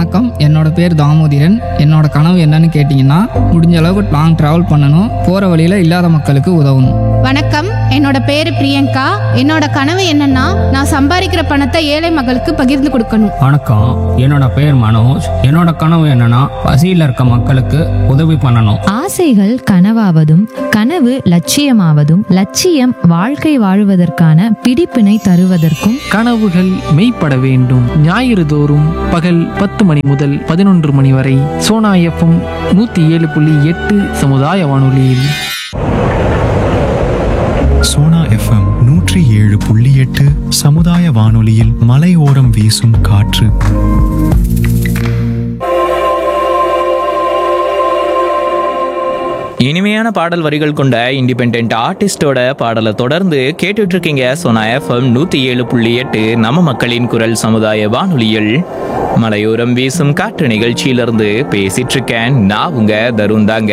வணக்கம், என்னோட பேர் தாமோதிரன். என்னோட கனவு என்னன்னு கேட்டிங்கன்னா, முடிஞ்ச அளவுக்கு லாங் ட்ராவல் பண்ணணும், போகிற வழியில் இல்லாத மக்களுக்கு உதவணும். வணக்கம், என்னோட பேரு பிரியங்கா. என்னோட கனவு என்னன்னா, நான் சம்பாதிக்கிற பணத்தை ஏழை மக்களுக்கு பகிர்ந்து கொடுக்கணும். வணக்கம், என்னோட பேர் மனோஜ். என்னோட கனவு என்னன்னா, பசியில் இருக்க மக்களுக்கு உதவி பண்ணணும். ஆசைகள் கனவாவதும் கனவு லட்சியமாவதும் லட்சியம் வாழ்க்கை வாழுவதற்கான பிடிப்பினை தருவதற்கும் கனவுகள் மெய்ப்பட வேண்டும். ஞாயிறு தோறும் பகல் 10 மணி முதல் 11 மணி வரை சோனா எஃப்எம் 107.8 சமுதாய வானொலியில். சோனா எஃப்எம் 107.8 சமுதாய வானொலியில் மலையோரம் வீசும் காற்று. இனிமையான பாடல் வரிகள் கொண்ட இண்டிபெண்ட் ஆர்டிஸ்டோட பாடலை தொடர்ந்து கேட்டுட்டு இருக்கீங்க சோனா எஃப்எம் 107.8 நம்ம மக்களின் குரல் சமுதாய வானொலியில் மலையோரம் வீசும் காற்று நிகழ்ச்சியிலிருந்து பேசிட்டு இருக்கேன். நான் உங்க தருண் தாங்க.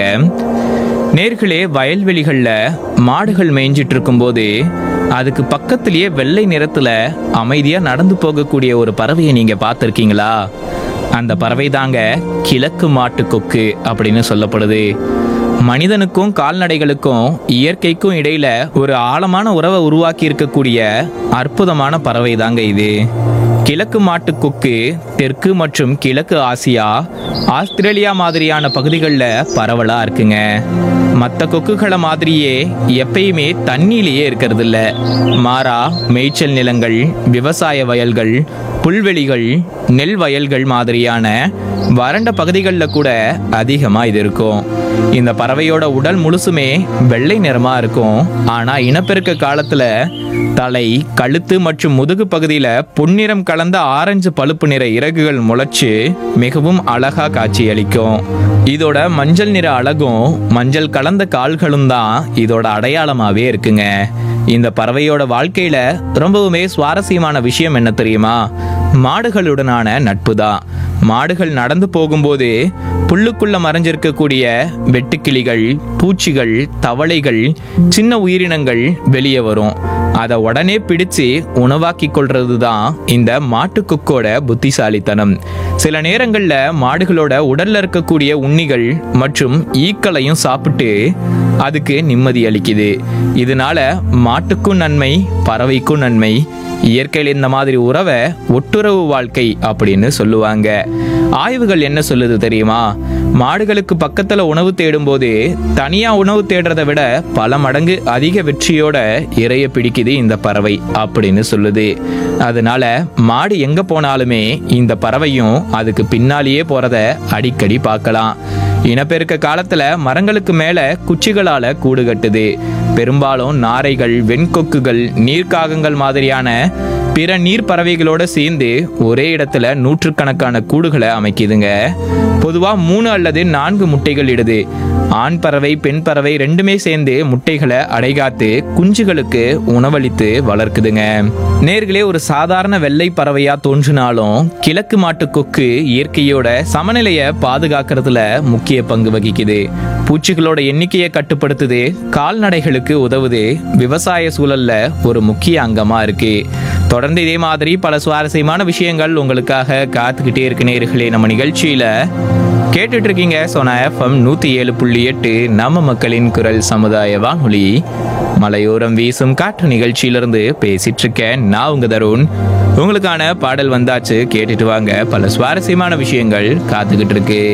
நேர்களே, வயல்வெளிகளில் மாடுகள் மேய்ஞ்சிட்டு இருக்கும்போது அதுக்கு பக்கத்திலேயே வெள்ளை நிறத்துல அமைதியா நடந்து போகக்கூடிய ஒரு பறவையை நீங்க பார்த்துருக்கீங்களா? அந்த பறவை தாங்க கிழக்கு மாட்டு கொக்கு அப்படின்னு சொல்லப்படுது. மனிதனுக்கும் கால்நடைகளுக்கும் இயற்கைக்கும் இடையில ஒரு ஆழமான உறவை உருவாக்கி இருக்கக்கூடிய அற்புதமான பறவை தாங்க இது. கிழக்கு மாட்டு கொக்கு தெற்கு மற்றும் கிழக்கு ஆசியா, ஆஸ்திரேலியா மாதிரியான பகுதிகளில் பரவலா இருக்குங்க. மற்ற கொக்குகளை மாதிரியே எப்பயுமே தண்ணியிலேயே இருக்கிறது இல்ல. மாறா மேய்ச்சல் நிலங்கள், விவசாய வயல்கள், புல்வெளிகள், நெல் வயல்கள் மாதிரியான வறண்ட பகுதிகளில் கூட அதிகமாக இது இருக்கும். இந்த பறவையோட உடல் முழுசுமே வெள்ளை நிறமா இருக்கும். ஆனா இனப்பெருக்க காலத்துல தலை, கழுத்து மற்றும் முதுகு பகுதியில பொன்னிறம் கலந்த ஆரஞ்சு பழுப்பு நிற இறகுகள் முளைச்சு மிகவும் அழகா காட்சியளிக்கும். இதோட மஞ்சள் நிற அழகும் மஞ்சள் கலந்த கால்களும் தான் இதோட அடையாளமாவே இருக்குங்க. இந்த பறவையோட வாழ்க்கையில ரொம்பவுமே சுவாரஸ்யமான விஷயம் என்ன தெரியுமா? மாடுகளுடனான நட்பு தான். மாடுகள் நடந்து போகும்போது புல்லுக்குள்ள மறைஞ்சிருக்கக்கூடிய வெட்டுக்கிளிகள், பூச்சிகள், தவளைகள், சின்ன உயிரினங்கள் வெளியே வரும். அதை உடனே பிடிச்சு உணவாக்கி கொள்றது தான் இந்த மாட்டுக்கொக்கோட புத்திசாலித்தனம். சில நேரங்கள்ல மாடுகளோட உடல்ல இருக்கக்கூடிய உண்ணிகள் மற்றும் ஈக்களையும் சாப்பிட்டு அதுக்கு நிம்மதி அளிக்குது. இதனால மாட்டுக்கும் நன்மை, பறவைக்கும் நன்மை. இயற்கையில் இந்த மாதிரி உறவை ஒட்டுறவு வாழ்க்கை அப்படின்னு சொல்லுவாங்க. ஆய்வுகள் என்ன சொல்லுது தெரியுமா? மாடுகளுக்கு பக்கத்துல உணவு தேடும் போது தனியா உணவு தேடுறதை விட பல மடங்கு அதிக வெற்றியோட இரைய பிடிக்குது இந்த பறவை அப்படின்னு சொல்லுது. அதனால மாடு எங்க போனாலுமே இந்த பறவையும் அதுக்கு பின்னாலேயே போறத அடிக்கடி பார்க்கலாம். இனப்பெருக்க காலத்துல மரங்களுக்கு மேல குச்சிகளால கூடு கட்டுது. பெரும்பாலும் நாரைகள், வெண்கொக்குகள், நீர்க்காகங்கள் மாதிரியான பிற நீர் பறவைகளோட சேர்ந்து ஒரே இடத்துல நூற்றுக்கணக்கான கூடுகளை அமைக்குதுங்க. பொதுவா 3 அல்லது 4 முட்டைகள் இடுது. ஆண் பறவை, பெண் பறவை ரெண்டுமே சேர்ந்து முட்டைகளை அடைகாத்து குஞ்சுகளுக்கு உணவளித்து வளர்க்குதுங்க. நேர்களே, ஒரு சாதாரண வெள்ளை பறவையா தோன்றினாலும் கிழக்கு மாட்டு கொக்கு இயற்கையோட சமநிலையை பாதுகாக்கிறதுல முக்கிய பங்கு வகிக்குது. பூச்சிகளோட எண்ணிக்கையை கட்டுப்படுத்துது, கால்நடைகளுக்கு உதவுது, விவசாய சூழல்ல ஒரு முக்கிய அங்கமா இருக்கு. தொடர்ந்து இதே மாதிரி பல சுவாரஸ்யமான விஷயங்கள் உங்களுக்காக காத்துக்கிட்டே இருக்கு நேர்களே. நம்ம நிகழ்ச்சியில கேட்டுட்டு இருக்கீங்க சோனா எஃப்எம் 107.8 நம்ம மக்களின் குரல் சமுதாய வானொலி மலையோரம் வீசும் காற்று நிகழ்ச்சியிலிருந்து பேசிட்டு இருக்கேன். நான் உங்க தருண். உங்களுக்கான பாடல் வந்தாச்சு, கேட்டுட்டு வாங்க. பல சுவாரஸ்யமான விஷயங்கள் காத்துக்கிட்டு இருக்கு.